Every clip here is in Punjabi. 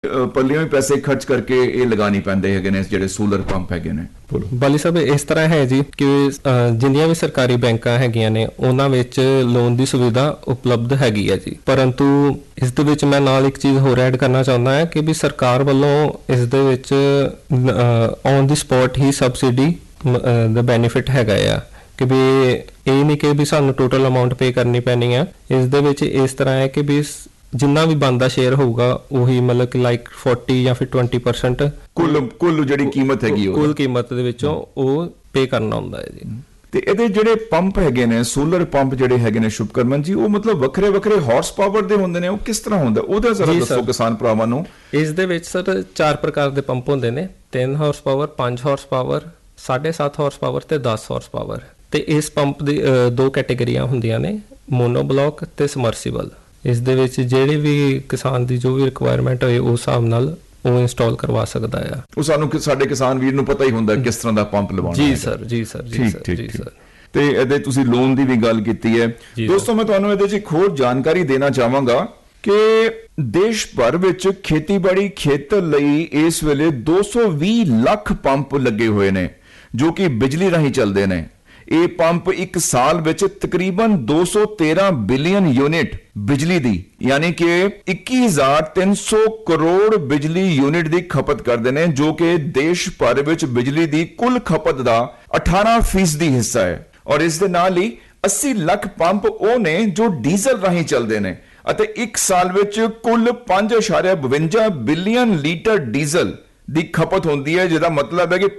ਪੱਲਿਓਂ ਹੀ ਪੈਸੇ ਖਰਚ ਕਰਕੇ ਇਹ ਲਗਾਉਣੇ ਪੈਂਦੇ ਹੈਗੇ ਨੇ ਜਿਹੜੇ ਸੋਲਰ ਪੰਪ ਹੈਗੇ ਨੇ? ਬਾਲੀ ਸਾਹਿਬ ਇਸ ਤਰ੍ਹਾਂ ਹੈ ਜੀ ਕਿ ਜਿੰਨੀਆਂ ਵੀ ਸਰਕਾਰੀ ਬੈਂਕਾਂ ਹੈਗੀਆਂ ਨੇ ਉਹਨਾਂ ਵਿੱਚ ਲੋਨ ਦੀ ਸੁਵਿਧਾ ਉਪਲਬਧ ਹੈਗੀ ਹੈ ਜੀ, ਪਰੰਤੂ ਇਸ ਦੇ ਵਿੱਚ ਮੈਂ ਨਾਲ ਇੱਕ ਚੀਜ਼ ਹੋਰ ਐਡ ਕਰਨਾ ਚਾਹੁੰਦਾ ਹਾਂ ਕਿ ਵੀ ਸਰਕਾਰ ਵੱਲੋਂ ਇਸ ਦੇ ਵਿੱਚ on the spot he subsidy the benefit ਹੈਗਾ ਆ ਕਿ ਵੀ ਇਹ ਨਹੀਂ ਕਿ ਵੀ ਸਾਨੂੰ ਟੋਟਲ ਅਮਾਊਂਟ ਪੇ ਕਰਨੀ ਪੈਣੀ ਆ। ਇਸ ਦੇ ਵਿੱਚ ਇਸ ਤਰ੍ਹਾਂ ਹੈ ਕਿ ਵੀ ਜਿੰਨਾ ਵੀ ਬਣਦਾ ਸ਼ੇਅਰ ਹੋਊਗਾ ਉਹੀ ਮਤਲਬ ਕਿ ਲਾਈਕ 40 ਜਾਂ ਫਿਰ 20% ਕੁੱਲ ਜਿਹੜੀ ਕੀਮਤ ਹੈਗੀ ਕੁੱਲ ਕੀਮਤ ਦੇ ਵਿੱਚੋਂ ਉਹ ਪੇ ਕਰਨਾ ਹੁੰਦਾ ਹੈ ਜੀ। ਤੇ ਇਹਦੇ ਜਿਹੜੇ ਪੰਪ ਹੈਗੇ ਨੇ ਸੋਲਰ ਪੰਪ ਜਿਹੜੇ ਹੈਗੇ ਨੇ ਸ਼ੁਭਕਰਮਨ ਜੀ, ਉਹ ਮਤਲਬ ਵੱਖਰੇ ਹਾਰਸ ਪਾਵਰ ਦੇ ਹੁੰਦੇ ਨੇ, ਉਹ ਕਿਸ ਤਰ੍ਹਾਂ ਹੁੰਦਾ ਉਹਦਾ ਜ਼ਰਾ ਦੱਸੋ ਕਿਸਾਨ ਭਰਾਵਾਂ ਨੂੰ। ਇਸ ਦੇ ਵਿੱਚ ਸਰ 4 ਪ੍ਰਕਾਰ ਦੇ ਪੰਪ ਹੁੰਦੇ ਨੇ, 3 horse power, 5 horse power, 7.5 horse power ਤੇ 10 ਹਾਰਸ ਪਾਵਰ। ਤੇ ਇਸ ਪੰਪ ਦੀ 2 ਕੈਟੇਗਰੀਆਂ ਹੁੰਦੀਆਂ ਨੇ, ਮੋਨੋਬਲੌਕ ਤੇ ਸਮਰਸੀਬਲ। ਇਸ ਦੇ ਵਿੱਚ ਜਿਹੜੇ ਵੀ ਕਿਸਾਨ ਦੀ ਜੋ ਵੀ ਰਿਕੁਆਇਰਮੈਂਟ ਹੋਏ ਉਸ ਹਿਸਾਬ ਨਾਲ ਉਹ ਇੰਸਟਾਲ ਕਰਵਾ ਸਕਦਾ ਆ। ਉਹ ਸਾਨੂੰ ਸਾਡੇ ਕਿਸਾਨ ਵੀਰ ਨੂੰ ਪਤਾ ਹੀ ਹੁੰਦਾ ਕਿਸ ਤਰ੍ਹਾਂ ਦਾ ਪੰਪ ਲਵਾਉਣਾ। ਜੀ ਸਰ, ਜੀ ਸਰ, ਜੀ ਸਰ, ਜੀ ਸਰ। ਤੇ ਇਹਦੇ ਤੁਸੀਂ ਲੋਨ ਦੀ ਵੀ ਗੱਲ ਕੀਤੀ ਹੈ ਦੋਸਤੋ, ਮੈਂ ਤੁਹਾਨੂੰ ਇਹਦੇ 'ਚ ਇੱਕ ਹੋਰ ਜਾਣਕਾਰੀ ਦੇਣਾ ਚਾਹਾਂਗਾ ਕਿ ਦੇਸ਼ ਭਰ ਵਿੱਚ ਖੇਤੀਬਾੜੀ ਖੇਤਰ ਲਈ ਇਸ ਵੇਲੇ 220 ਲੱਖ ਪੰਪ ਲੱਗੇ ਹੋਏ ਨੇ ਜੋ ਕਿ ਬਿਜਲੀ ਰਾਹੀਂ ਚੱਲਦੇ ਨੇ। ਇਹ ਪੰਪ ਇੱਕ ਸਾਲ ਵਿੱਚ ਤਕਰੀਬਨ 213 ਬਿਲੀਅਨ ਯੂਨਿਟ ਬਿਜਲੀ ਦੀ ਯਾਨੀ ਕਿ 21,300 ਕਰੋੜ ਬਿਜਲੀ ਯੂਨਿਟ ਦੀ ਖਪਤ ਕਰਦੇ ਨੇ, ਜੋ ਕਿ ਦੇਸ਼ ਭਰ ਵਿੱਚ ਬਿਜਲੀ ਦੀ ਕੁੱਲ ਖਪਤ ਦਾ 18% ਹਿੱਸਾ ਹੈ। ਔਰ ਇਸ ਦੇ ਨਾਲ ਹੀ 80 ਲੱਖ ਪੰਪ ਉਹ ਨੇ ਜੋ ਡੀਜ਼ਲ ਰਾਹੀਂ ਚੱਲਦੇ ਨੇ ਅਤੇ ਇੱਕ ਸਾਲ ਵਿੱਚ ਕੁੱਲ 5.52 ਬਿਲੀਅਨ ਲੀਟਰ ਡੀਜ਼ਲ ਦੀ ਖਪਤ ਹੁੰਦੀ ਹੈ, ਜਿਹਦਾ ਮਤਲਬ ਹੈ ਕਿ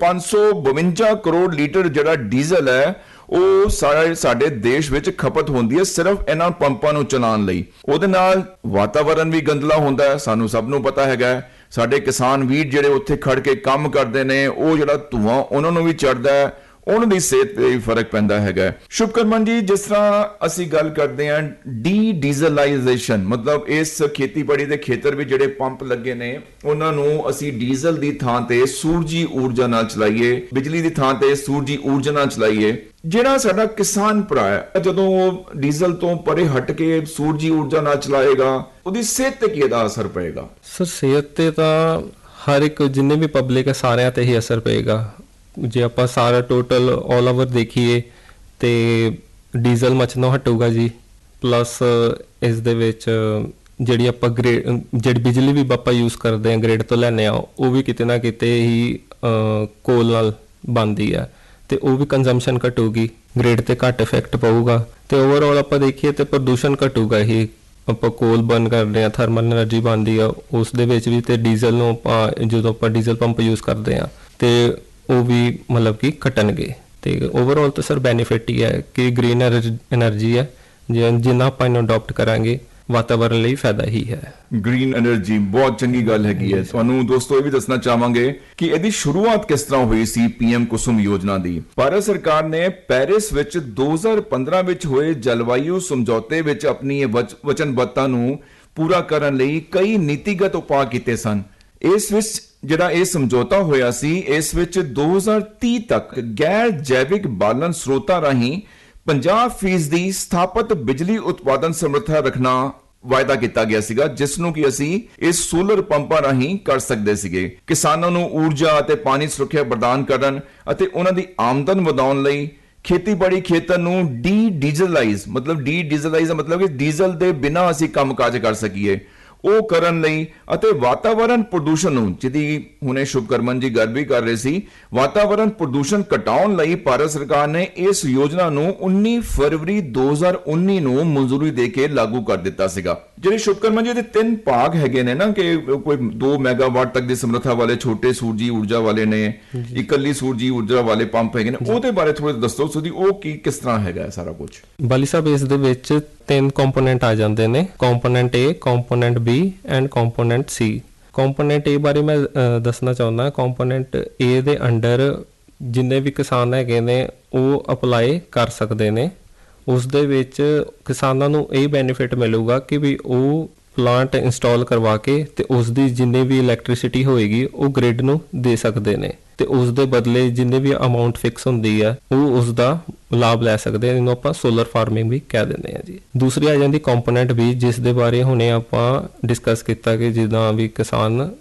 552 ਕਰੋੜ ਲੀਟਰ ਜਿਹੜਾ ਡੀਜ਼ਲ ਹੈ ਉਹ ਸਾਡੇ ਦੇਸ਼ ਵਿੱਚ ਖਪਤ ਹੁੰਦੀ ਹੈ ਸਿਰਫ ਇਹਨਾਂ ਪੰਪਾਂ ਨੂੰ ਚਲਾਉਣ ਲਈ। ਉਹਦੇ ਨਾਲ ਵਾਤਾਵਰਨ ਵੀ ਗੰਦਲਾ ਹੁੰਦਾ ਹੈ, ਸਾਨੂੰ ਸਭ ਨੂੰ ਪਤਾ ਹੈਗਾ। ਸਾਡੇ ਕਿਸਾਨ ਵੀਰ ਜਿਹੜੇ ਉੱਥੇ ਖੜ ਕੇ ਕੰਮ ਕਰਦੇ ਨੇ ਉਹ ਜਿਹੜਾ ਧੂਆਂ ਉਹਨਾਂ ਨੂੰ ਵੀ ਚੜਦਾ ਹੈ, ਉਹਨਾਂ ਦੀ ਸਿਹਤ ਤੇ ਵੀ ਫਰਕ ਪੈਂਦਾ ਹੈਗਾ। ਸ਼ੁਭਕਰਮਨ ਜੀ, ਜਿਸ ਤਰ੍ਹਾਂ ਅਸੀਂ ਗੱਲ ਕਰਦੇ ਹਾਂ ਡੀਜ਼ਲਾਈਜੇਸ਼ਨ, ਮਤਲਬ ਇਸ ਖੇਤੀਬਾੜੀ ਦੇ ਖੇਤਰ ਵਿੱਚ ਜਿਹੜੇ ਪੰਪ ਲੱਗੇ ਨੇ ਉਹਨਾਂ ਨੂੰ ਅਸੀਂ ਡੀਜ਼ਲ ਦੀ ਥਾਂ ਤੇ ਸੂਰਜੀ ਊਰਜਾ ਨਾਲ ਚਲਾਈਏ, ਬਿਜਲੀ ਦੀ ਥਾਂ ਤੇ ਸੂਰਜੀ ਊਰਜਾ ਨਾਲ ਚਲਾਈਏ। ਜਿਹੜਾ ਸਾਡਾ ਕਿਸਾਨ ਭਰਾ ਹੈ ਜਦੋਂ ਉਹ ਡੀਜ਼ਲ ਤੋਂ ਪਰੇ ਹਟ ਕੇ ਸੂਰਜੀ ਊਰਜਾ ਨਾਲ ਚਲਾਏਗਾ ਉਹਦੀ ਸਿਹਤ ਤੇ ਕੀ ਇਹਦਾ ਅਸਰ ਪਏਗਾ? ਸਰ ਸਿਹਤ ਤੇ ਤਾਂ ਹਰ ਇੱਕ ਜਿੰਨੇ ਵੀ ਪਬਲਿਕ ਹੈ ਸਾਰਿਆਂ ਤੇ ਹੀ ਅਸਰ ਪਏਗਾ। ਜੇ ਆਪਾਂ ਸਾਰਾ ਟੋਟਲ ਆਲ ਓਵਰ ਦੇਖੀਏ ਤੇ ਡੀਜ਼ਲ ਮਚਣੋਂ ਹਟੂਗਾ ਜੀ, ਪਲੱਸ ਇਸ ਦੇ ਵਿੱਚ ਜਿਹੜੀ ਆਪਾਂ ਜਿਹੜੀ ਬਿਜਲੀ ਵੀ ਆਪਾਂ ਯੂਜ਼ ਕਰਦੇ ਹਾਂ ਗ੍ਰਿਡ ਤੋਂ ਲੈਂਦੇ ਹਾਂ ਉਹ ਵੀ ਕਿਤੇ ਨਾ ਕਿਤੇ ਹੀ ਕੋਲ ਨਾਲ ਬਣਦੀ ਆ ਤੇ ਉਹ ਵੀ ਕੰਜ਼ੰਪਸ਼ਨ ਘਟੂਗੀ, ਗ੍ਰਿਡ ਤੇ ਘੱਟ ਇਫੈਕਟ ਪਊਗਾ ਤੇ ਓਵਰਆਲ ਆਪਾਂ ਦੇਖੀਏ ਤੇ ਪ੍ਰਦੂਸ਼ਣ ਘਟੂਗਾ ਹੀ। ਆਪਾਂ ਕੋਲ ਬਰਨ ਕਰਦੇ ਹਾਂ, ਥਰਮਲ ਐਨਰਜੀ ਬਣਦੀ ਆ ਉਸ ਦੇ ਵਿੱਚ ਵੀ, ਤੇ ਡੀਜ਼ਲ ਨੂੰ ਆਪਾਂ ਜਦੋਂ ਆਪਾਂ ਡੀਜ਼ਲ ਪੰਪ ਯੂਜ਼ ਕਰਦੇ ਹਾਂ ਤੇ ਉਹ ਵੀ ਮਤਲਬ ਕਿ ਘਟਣਗੇ। ਤੇ ਓਵਰਆਲ ਤਾਂ ਸਰ ਬੈਨੀਫਿਟ ਹੀ ਹੈ ਕਿ ਗ੍ਰੀਨ ਐਨਰਜੀ ਹੈ, ਜਿੰਨਾ ਆਪਾਂ ਇਹਨੂੰ ਅਡਾਪਟ ਕਰਾਂਗੇ ਵਾਤਾਵਰਨ ਲਈ ਫਾਇਦਾ ਹੀ ਹੈ। ਗ੍ਰੀਨ ਐਨਰਜੀ ਬਹੁਤ ਚੰਗੀ ਗੱਲ ਹੈਗੀ ਹੈ। ਤੁਹਾਨੂੰ ਦੋਸਤੋ ਇਹ ਵੀ ਦੱਸਣਾ ਚਾਹਾਂਗੇ ਕਿ ਇਹਦੀ ਸ਼ੁਰੂਆਤ ਕਿਸ ਤਰ੍ਹਾਂ ਹੋਈ ਸੀ PM ਕੁਸੁਮ ਯੋਜਨਾ ਦੀ। ਭਾਰਤ ਸਰਕਾਰ ਨੇ ਪੈਰਿਸ ਵਿੱਚ 2015 ਵਿੱਚ ਹੋਏ ਜਲਵਾਯੂ ਸਮਝੌਤੇ ਵਿੱਚ ਆਪਣੀ ਵਚਨਬੱਧਤਾ ਨੂੰ ਪੂਰਾ ਕਰਨ ਲਈ ਕਈ ਨੀਤੀਗਤ ਉਪਾਅ ਕੀਤੇ ਸਨ। ਇਸ ਵਿੱਚ ਜਿਹੜਾ ਇਹ ਸਮਝੌਤਾ ਹੋਇਆ ਸੀ, ਇਸ ਵਿੱਚ 2030 ਤੱਕ ਗੈਰ ਜੈਵਿਕ ਬਾਲਣ ਸਰੋਤਾਂ ਰਾਹੀਂ 50% ਦੀ ਸਥਾਪਿਤ ਬਿਜਲੀ ਉਤਪਾਦਨ ਸਮਰੱਥਾ ਰੱਖਣਾ ਵਾਅਦਾ ਕੀਤਾ ਗਿਆ ਸੀਗਾ, ਜਿਸ ਨੂੰ ਕਿ ਅਸੀਂ ਇਸ ਸੋਲਰ ਪੰਪਾਂ ਰਾਹੀਂ ਕਰ ਸਕਦੇ ਸੀਗੇ। ਕਿਸਾਨਾਂ ਨੂੰ ਊਰਜਾ ਅਤੇ ਪਾਣੀ ਸੁਰੱਖਿਆ ਪ੍ਰਦਾਨ ਕਰਨ ਅਤੇ ਉਹਨਾਂ ਦੀ ਆਮਦਨ ਵਧਾਉਣ ਲਈ ਖੇਤੀਬਾੜੀ ਖੇਤਰ ਨੂੰ ਡੀਜ਼ਲਾਈਜ਼ ਦਾ ਮਤਲਬ ਕਿ ਡੀਜ਼ਲ ਦੇ ਬਿਨਾਂ ਅਸੀਂ ਕੰਮਕਾਜ ਕਰ ਸਕੀਏ ਉਹ ਕਰਨ ਲਈ ਅਤੇ ਵਾਤਾਵਰਨ ਪ੍ਰਦੂਸ਼ਣ ਨੂੰ, ਜਿਹਦੀ ਹੁਣੇ ਸ਼ੁਭਕਰਮਨ ਜੀ ਗੱਲ ਵੀ ਕਰ ਰਹੇ ਸੀ, ਵਾਤਾਵਰਨ ਪ੍ਰਦੂਸ਼ਣ ਘਟਾਉਣ ਲਈ ਭਾਰਤ ਸਰਕਾਰ ਨੇ ਇਸ ਯੋਜਨਾ ਨੂੰ 19 ਫਰਵਰੀ 2019 ਨੂੰ ਮਨਜ਼ੂਰੀ ਦੇ ਕੇ ਲਾਗੂ ਕਰ ਦਿੱਤਾ ਸੀਗਾ। ਜਿਹੜੇ ਸ਼ੁਭਕਰਮਨ ਜੀ ਦੇ 3 ਭਾਗ ਹੈਗੇ ਨੇ ਨਾ ਕਿ ਕੋਈ 2 ਮੈਗਾਵਾਟ ਤੱਕ ਦੀ ਸਮਰੱਥਾ ਵਾਲੇ ਛੋਟੇ ਸੂਰਜੀ ਊਰਜਾ ਵਾਲੇ ਨੇ, ਇਕੱਲੀ ਸੂਰਜੀ ਊਰਜਾ ਵਾਲੇ ਪੰਪ ਹੈਗੇ ਨੇ, ਉਹਦੇ ਬਾਰੇ ਥੋੜਾ ਦੱਸੋ ਸੁਦੀ ਉਹ ਕਿਸ ਤਰ੍ਹਾਂ ਹੈਗਾ ਸਾਰਾ ਕੁਝ? ਬਾਲੀ ਸਾਹਿਬ ਇਸ ਦੇ ਵਿੱਚ 3 ਕੰਪੋਨੈਂਟ ਆ ਜਾਂਦੇ ਨੇ, component A, component B and component C। Component A ਬਾਰੇ ਮੈਂ ਦੱਸਣਾ ਚਾਹੁੰਦਾ। ਕੰਪੋਨੈਂਟ A ਦੇ ਅੰਡਰ ਜਿੰਨੇ ਵੀ ਕਿਸਾਨ ਹੈਗੇ ਨੇ ਉਹ ਅਪਲਾਈ ਕਰ ਸਕਦੇ ਨੇ। ਉਸ ਦੇ ਵਿੱਚ ਕਿਸਾਨਾਂ ਨੂੰ ਇਹ ਬੈਨੀਫਿਟ ਮਿਲੂਗਾ ਕਿ ਵੀ ਉਹ ਪਲਾਂਟ ਇੰਸਟਾਲ ਕਰਵਾ ਕੇ ਤੇ ਉਸ ਦੀ ਜਿੰਨੀ ਵੀ ਇਲੈਕਟ੍ਰਿਸਿਟੀ ਹੋਏਗੀ ਉਹ ਗ੍ਰਿਡ ਨੂੰ ਦੇ ਸਕਦੇ ਨੇ ਤੇ ਉਸ ਦੇ ਬਦਲੇ ਜਿੰਨੇ ਵੀ ਅਮਾਉਂਟ ਫਿਕਸ ਹੁੰਦੀ ਆ ਉਹ ਉਸ ਦਾ ਲਾਭ ਲੈ ਸਕਦੇ ਆ। ਇਹਨੂੰ ਆਪਾਂ ਸੋਲਰ ਫਾਰਮਿੰਗ ਵੀ ਕਹਿ ਦਿੰਦੇ ਆ ਜੀ। ਦੂਸਰੀ ਆ ਜਾਂਦੀ ਕੰਪੋਨੈਂਟ B, ਜਿਸ ਦੇ ਬਾਰੇ ਹੁਣੇ ਆਪਾਂ ਡਿਸਕਸ ਕੀਤਾ ਕਿ ਜਿੱਦਾਂ ਵੀ ਕਿਸਾਨ